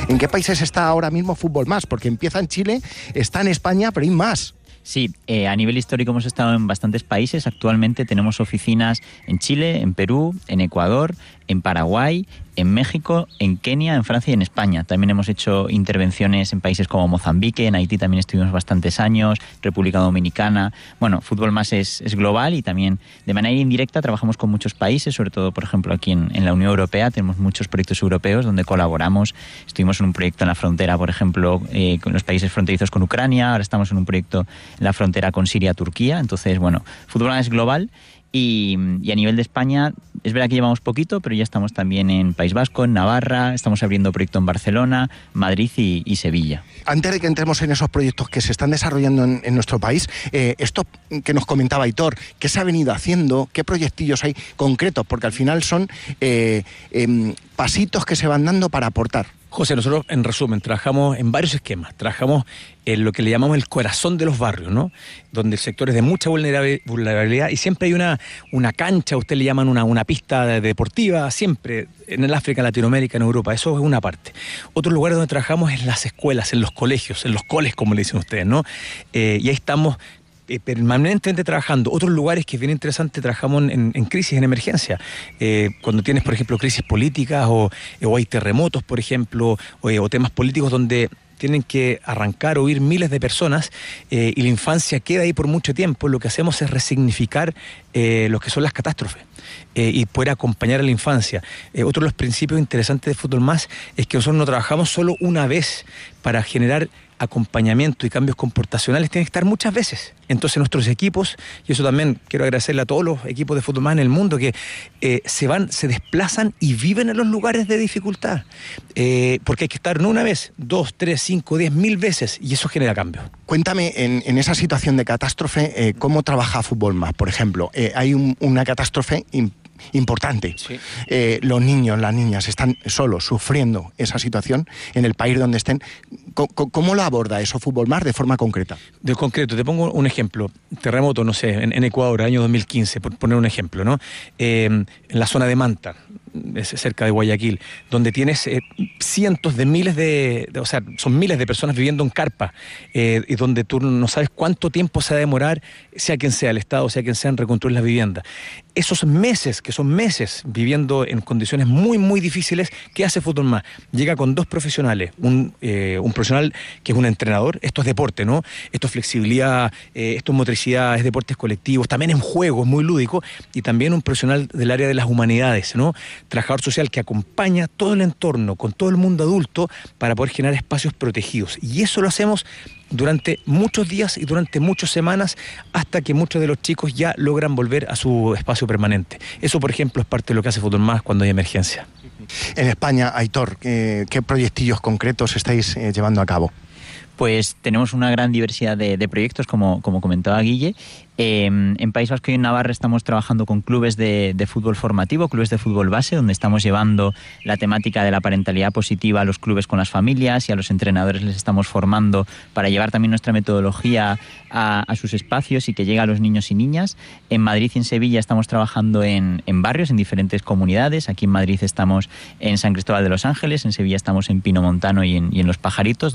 ¿En qué países está ahora mismo Fútbol Más? Porque empieza en Chile, está en España, pero hay más. Sí, a nivel histórico hemos estado en bastantes países. Actualmente tenemos oficinas en Chile, en Perú, en Ecuador, en Paraguay, en México, en Kenia, en Francia y en España. También hemos hecho intervenciones en países como Mozambique, en Haití también estuvimos bastantes años, República Dominicana. Bueno, Fútbol Más es global y también de manera indirecta trabajamos con muchos países, sobre todo, por ejemplo, aquí en la Unión Europea tenemos muchos proyectos europeos donde colaboramos. Estuvimos en un proyecto en la frontera, por ejemplo, con los países fronterizos con Ucrania, ahora estamos en un proyecto en la frontera con Siria, Turquía. Entonces, bueno, Fútbol Más es global. Y a nivel de España, es verdad que llevamos poquito, pero ya estamos también en País Vasco, en Navarra, estamos abriendo proyecto en Barcelona, Madrid y Sevilla. Antes de que entremos en esos proyectos que se están desarrollando en nuestro país, esto que nos comentaba Aitor, ¿qué se ha venido haciendo? ¿Qué proyectillos hay concretos? Porque al final son pasitos que se van dando para aportar. José, nosotros en resumen trabajamos en varios esquemas. Trabajamos en lo que le llamamos el corazón de los barrios, ¿no? Donde el sector es de mucha vulnerabilidad y siempre hay una cancha, ustedes le llaman una pista deportiva, siempre en el África, en Latinoamérica, en Europa. Eso es una parte. Otros lugares donde trabajamos es en las escuelas, en los colegios, en los coles, como le dicen ustedes, ¿no? Y ahí estamos permanentemente trabajando. Otros lugares que es bien interesante, trabajamos en crisis, en emergencia. Cuando tienes, por ejemplo, crisis políticas o hay terremotos, por ejemplo, o temas políticos donde tienen que arrancar o huir miles de personas y la infancia queda ahí por mucho tiempo, lo que hacemos es resignificar lo que son las catástrofes y poder acompañar a la infancia. Otro de los principios interesantes de Fútbol Más es que nosotros no trabajamos solo una vez para generar acompañamiento y cambios comportacionales, tienen que estar muchas veces. Entonces nuestros equipos, y eso también quiero agradecerle a todos los equipos de Fútbol Más en el mundo, que se desplazan y viven en los lugares de dificultad. Porque hay que estar no una vez, 2, 3, 5, 10, 1000 veces, y eso genera cambios. Cuéntame, en esa situación de catástrofe, ¿cómo trabaja Fútbol Más? Por ejemplo, hay una catástrofe importante. Sí. Los niños, las niñas están solos, sufriendo esa situación en el país donde estén. ¿Cómo lo aborda eso Fútbol Más de forma concreta? De concreto, te pongo un ejemplo. Terremoto, no sé, en Ecuador, año 2015, por poner un ejemplo, ¿no? En la zona de Manta, cerca de Guayaquil, donde tienes cientos de miles o sea, son miles de personas viviendo en carpa, y donde tú no sabes cuánto tiempo se va a demorar, sea quien sea el Estado, sea quien sea, en reconstruir las viviendas. Esos meses, que son meses viviendo en condiciones muy, muy difíciles, ¿qué hace Fútbol Más? Llega con dos profesionales, un profesional que es un entrenador, esto es deporte, ¿no? Esto es flexibilidad, esto es motricidad, es deportes colectivos, también en juego, es muy lúdico, y también un profesional del área de las humanidades, ¿no? Trabajador social que acompaña todo el entorno, con todo el mundo adulto, para poder generar espacios protegidos. Y eso lo hacemos durante muchos días y durante muchas semanas, hasta que muchos de los chicos ya logran volver a su espacio permanente. Eso, por ejemplo, es parte de lo que hace Fútbol Más cuando hay emergencia. En España, Aitor, ¿qué proyectillos concretos estáis llevando a cabo? Pues tenemos una gran diversidad de proyectos, como comentaba Guille. En País Vasco y en Navarra estamos trabajando con clubes de fútbol formativo, clubes de fútbol base, donde estamos llevando la temática de la parentalidad positiva a los clubes con las familias, y a los entrenadores les estamos formando para llevar también nuestra metodología a sus espacios y que llegue a los niños y niñas. En Madrid y en Sevilla estamos trabajando en barrios, en diferentes comunidades. Aquí en Madrid estamos en San Cristóbal de los Ángeles, en Sevilla estamos en Pino Montano y en Los Pajaritos,